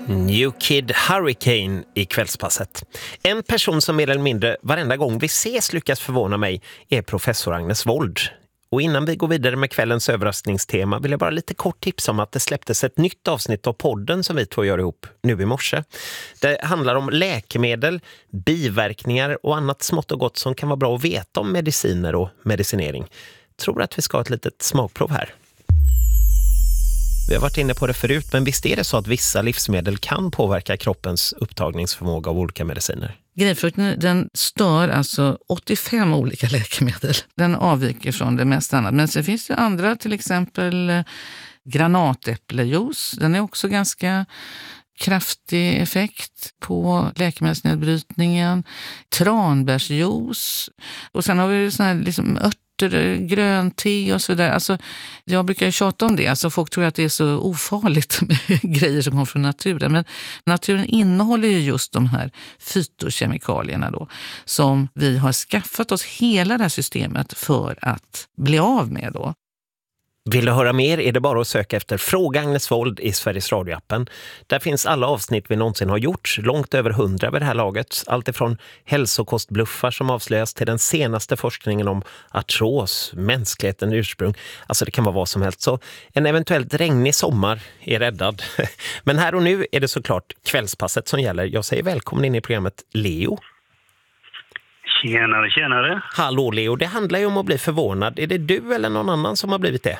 New Kid Hurricane i kvällspasset. En person som mer eller mindre varenda gång vi ses lyckas förvåna mig är professor Agnes Wold. Och innan vi går vidare med kvällens överraskningstema vill jag bara lite kort tipsa om att det släpptes ett nytt avsnitt av podden som vi två gör ihop nu i morse. Det handlar om läkemedel, biverkningar och annat smått och gott som kan vara bra att veta om mediciner och medicinering. Tror att vi ska ha ett litet smakprov här. Vi har varit inne på det förut, men visst är det så att vissa livsmedel kan påverka kroppens upptagningsförmåga av olika mediciner? Grapefrukten, den stör alltså 85 olika läkemedel. Den avviker från det mest annat. Men så finns det andra, till exempel granatäpplejuice. Den är också ganska kraftig effekt på läkemedelsnedbrytningen. Tranbärsjuice. Och sen har vi såna här liksom grönt te och så där. Alltså, jag brukar tjata om det. Alltså, folk tror att det är så ofarligt med grejer som kommer från naturen. Men naturen innehåller ju just de här fytokemikalierna då, som vi har skaffat oss hela det här systemet för att bli av med då. Vill du höra mer är det bara att söka efter Fråga Agnes Wold i Sveriges Radio-appen. Där finns alla avsnitt vi någonsin har gjort, långt över 100 vid det här laget. Allt ifrån hälsokostbluffar som avslöjas till den senaste forskningen om artros, mänskligheten, ursprung. Alltså det kan vara vad som helst. Så en eventuellt regnig sommar är räddad. Men här och nu är det såklart kvällspasset som gäller. Jag säger välkommen in i programmet Leo. Tjenare, tjenare. Hallå Leo, det handlar ju om att bli förvånad. Är det du eller någon annan som har blivit det?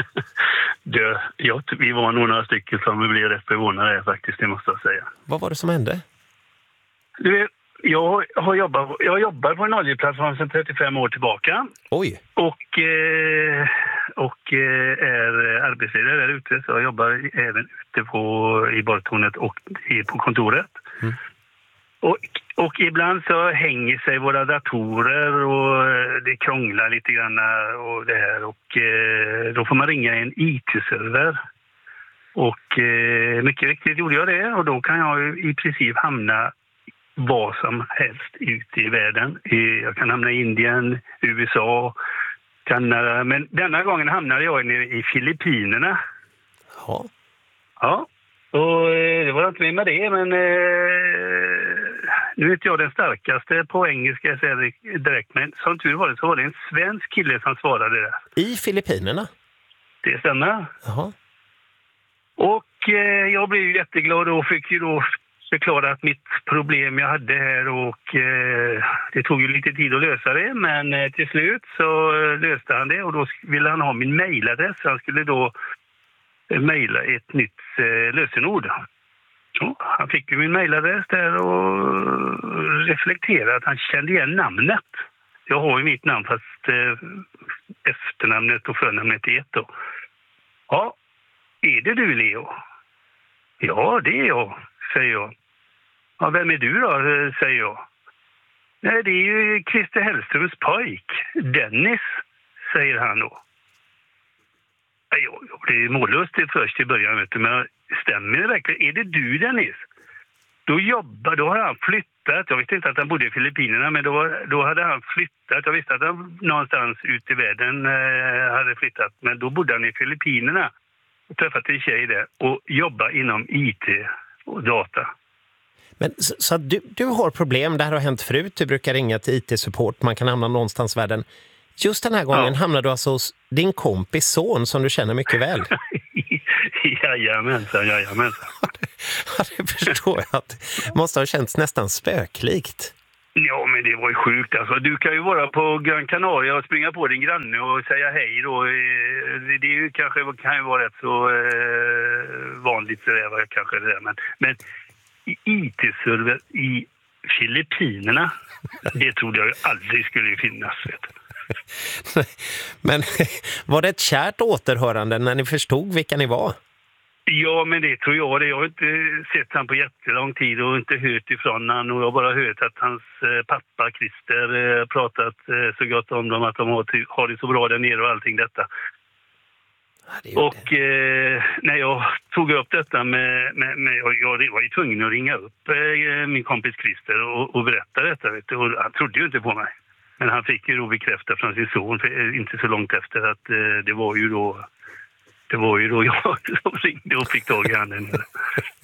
Vi var nog några stycken som blev rätt förvånade faktiskt, det måste jag säga. Vad var det som hände? Du vet, jag jobbar på en oljeplattform sedan 35 år tillbaka. Oj. Och är arbetsledare där ute, så jag jobbar även ute i bartornet och på kontoret. Mm. Och ibland så hänger sig våra datorer och det krånglar lite grann och det här. Och då får man ringa en IT-server. Och mycket riktigt gjorde jag det. Och då kan jag i princip hamna vad som helst ute i världen. Jag kan hamna i Indien, USA, Kanada. Men denna gången hamnade jag nere i Filippinerna. Ja. Ja. Och det var inte med det, men nu är inte jag den starkaste på engelska, jag säger det direkt, men som tur var det så var det en svensk kille som svarade där. I Filippinerna? Det stämmer. Jaha. Och jag blev jätteglad och fick ju då förklara att mitt problem jag hade här, och det tog ju lite tid att lösa det, men till slut så löste han det, och då ville han ha min mejladress. Han skulle då mejla ett nytt lösenord. Så han fick ju min mejladress där och reflekterade att han kände igen namnet. Jag har ju mitt namn fast efternamnet och förnamnet är ett då. Ja, är det du Leo? Ja, det är jag, säger jag. Ja, vem är du då, säger jag. Nej, det är ju Christer Hellströms pojk, Dennis, säger han då. Jag blev mållöst först i början, vet du, men stämmer det verkligen? Är det du, Dennis? Då har han flyttat. Jag visste inte att han bodde i Filippinerna, men då hade han flyttat. Jag visste att han någonstans ute i världen hade flyttat, men då bodde han i Filippinerna och träffat en tjej där och jobba inom IT och data. Men så att du har problem, det här har hänt förut, du brukar ringa till IT-support, man kan hamna någonstans i världen. Just den här gången hamnar du alltså hos din kompis son som du känner mycket väl. Jajamensan. Ja, det förstår jag att det måste ha känts nästan spöklikt. Ja, men det var ju sjukt. Alltså, du kan ju vara på Gran Canaria och springa på din granne och säga hej då. Det är ju kan ju vara rätt så vanligt så det var kanske det där. Men IT-server i Filippinerna, det trodde jag ju aldrig skulle finnas, vet du. Men var det ett kärt återhörande när ni förstod vilka ni var? Ja, men det tror jag. Jag har inte sett han på jättelång tid och inte hört ifrån han. Och jag har bara hört att hans pappa Christer pratat så gott om dem, att de har det så bra där nere och allting detta. Ja, och när jag tog upp detta med jag var ju tvungen att ringa upp min kompis Christer och berätta detta, vet du, och han trodde ju inte på mig. Men han fick ju då bekräfta från sin son inte så långt efter att det var ju då jag som ringde och fick tag i handen.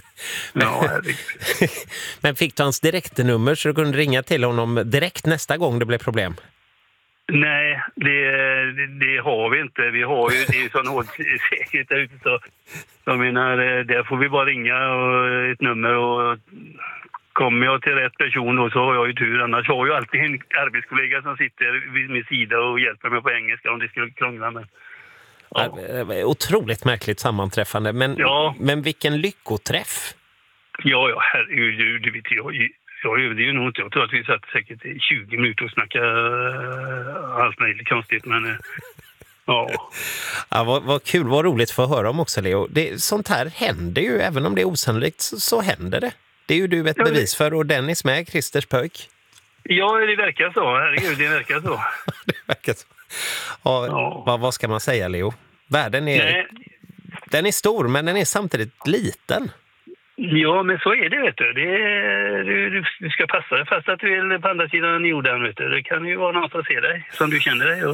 Ja, herregud. Men fick du hans direktnummer så du kunde ringa till honom direkt nästa gång det blev problem? Nej, det har vi inte. Vi har ju det är sån hård säkerhet där ute, så jag menar, där får vi bara ringa och ett nummer, och kommer jag till rätt person då så har jag ju tur. Annars har jag alltid en arbetskollega som sitter vid min sida och hjälper mig på engelska om det skulle krångla med. Ja. Otroligt märkligt sammanträffande, men vilken lyckoträff! Ja, herregud, du vet, jag överdriver nog inte. Jag tror att vi satt säkert 20 minuter och snackade allt möjligt konstigt, men ja. Ja, vad kul, vad roligt för att höra om också, Leo. Sånt här händer ju, även om det är osannolikt så händer det. Det är ju du ett bevis för, och Dennis med, Christers pojk. Ja, det verkar så. Herregud, det verkar så. Det verkar så. Ja. Vad ska man säga, Leo? Världen den är stor, men den är samtidigt liten. Ja, men så är det, vet du. Du ska passa dig fast att du är på andra sidan jorden, vet du. Det kan ju vara något att se dig, som du känner dig.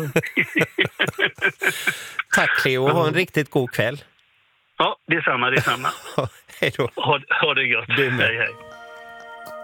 Tack, Leo. Ha en riktigt god kväll. Ja, detsamma. Hej då. Ha det gott. Du med. Hej.